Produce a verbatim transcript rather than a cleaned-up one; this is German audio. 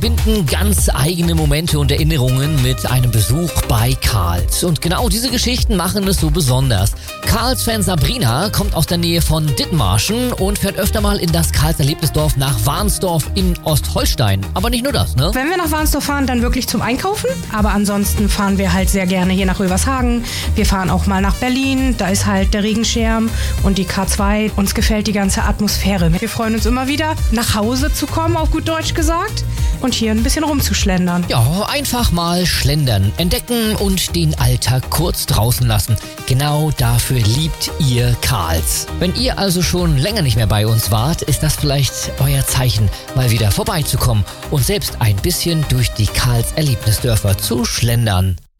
binden ganz eigene Momente und Erinnerungen mit einem Besuch bei Karls. Und genau diese Geschichten machen es so besonders. Karls-Fan Sabrina kommt aus der Nähe von Dithmarschen und fährt öfter mal in das Karls-Erlebnisdorf nach Warnsdorf in Ostholstein. Aber nicht nur das, ne? Wenn wir nach Warnsdorf fahren, dann wirklich zum Einkaufen. Aber ansonsten fahren wir halt sehr gerne hier nach Rövershagen. Wir fahren auch mal nach Berlin. Da ist halt der Regenschirm und die K zwei. Uns gefällt die ganze Atmosphäre. Wir freuen uns immer wieder, nach Hause zu kommen, auf gut Deutsch gesagt. Und hier ein bisschen rumzuschlendern. Ja, einfach mal schlendern, entdecken und den Alltag kurz draußen lassen. Genau dafür liebt ihr Karls. Wenn ihr also schon länger nicht mehr bei uns wart, ist das vielleicht euer Zeichen, mal wieder vorbeizukommen und selbst ein bisschen durch die Karls Erlebnisdörfer zu schlendern.